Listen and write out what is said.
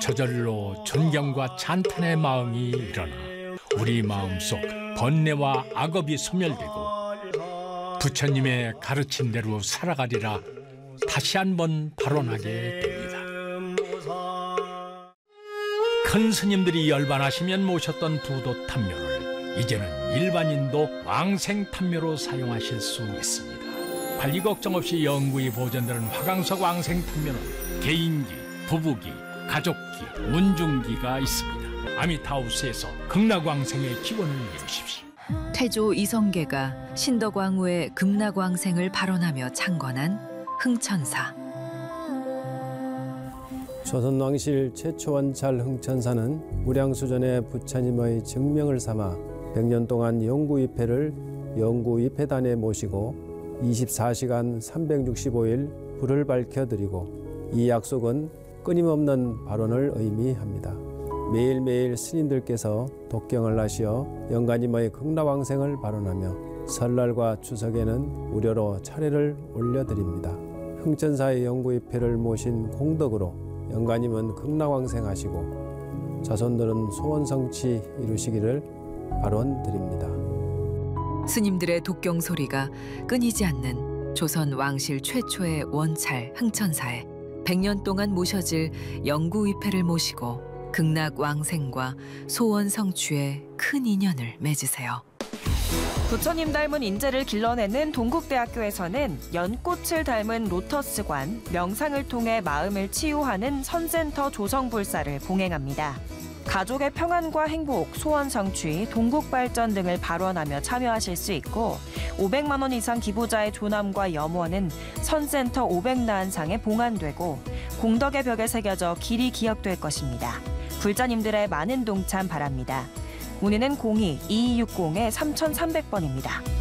저절로 존경과 찬탄의 마음이 일어나 우리 마음속 번뇌와 악업이 소멸되고 부처님의 가르친 대로 살아가리라 다시 한번 발언하게 됩니다. 큰 스님들이 열반하시면 모셨던 부도 탐묘를 이제는 일반인도 왕생 탐묘로 사용하실 수 있습니다. 관리 걱정 없이 영구히 보존되는 화강석 왕생 탐묘는 개인기, 부부기, 가족기, 문중기가 있습니다. 아미타우스에서 극락왕생의 기원을 이루십시오. 태조 이성계가 신덕왕후의 극락왕생을 발언하며 창건한 흥천사. 조선왕실 최초 원찰 흥천사는 무량수전의 부처님의 증명을 삼아 100년 동안 영구위패를 영구위패단에 모시고 24시간 365일 불을 밝혀드리고 이 약속은 끊임없는 발언을 의미합니다. 매일매일 스님들께서 독경을 하시어 영가님의 극락왕생을 발언하며 설날과 추석에는 무료로 차례를 올려드립니다. 흥천사의 영구위패를 모신 공덕으로 영가님은 극락왕생하시고 자손들은 소원성취 이루시기를 발언드립니다. 스님들의 독경 소리가 끊이지 않는 조선 왕실 최초의 원찰 흥천사에 100년 동안 모셔질 영구위패를 모시고 극락왕생과 소원 성취에 큰 인연을 맺으세요. 부처님 닮은 인재를 길러내는 동국대학교에서는 연꽃을 닮은 로터스관, 명상을 통해 마음을 치유하는 선센터 조성불사를 봉행합니다. 가족의 평안과 행복, 소원 성취, 동국 발전 등을 발언하며 참여하실 수 있고 500만 원 이상 기부자의 조남과 염원은 선센터 500나한상에 봉안되고 공덕의 벽에 새겨져 길이 기억될 것입니다. 불자님들의 많은 동참 바랍니다. 문의는 02-2260-3300번입니다.